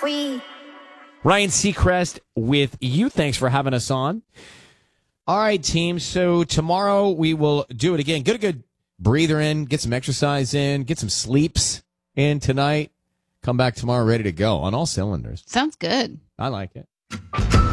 free. Ryan Seacrest with you. Thanks for having us on. All right, team. So tomorrow we will do it again. Get a good breather in, get some exercise in, get some sleeps in tonight. Come back tomorrow ready to go on all cylinders. Sounds good. I like it.